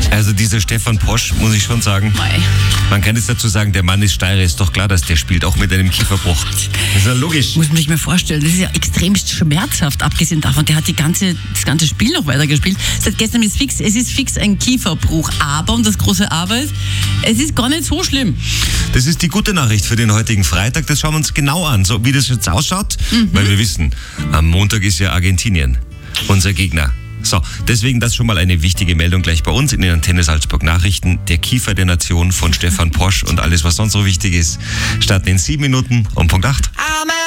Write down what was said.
Also dieser Stefan Posch, muss ich schon sagen, man kann jetzt dazu sagen, der Mann ist Steirer, ist doch klar, dass der spielt, auch mit einem Kieferbruch. Das ist ja logisch. Muss man sich mal vorstellen, das ist ja extremst schmerzhaft, abgesehen davon, der hat das ganze Spiel noch weitergespielt. Seit gestern ist fix, es ist fix ein Kieferbruch, aber, und das große Aber ist, es ist gar nicht so schlimm. Das ist die gute Nachricht für den heutigen Freitag, das schauen wir uns genau an, so wie das jetzt ausschaut, weil wir wissen, am Montag ist ja Argentinien unser Gegner. So, deswegen das schon mal eine wichtige Meldung gleich bei uns in den Antenne Salzburg Nachrichten. Der Kiefer der Nation von Stefan Posch und alles, was sonst so wichtig ist, starten in 7 Minuten um Punkt 8.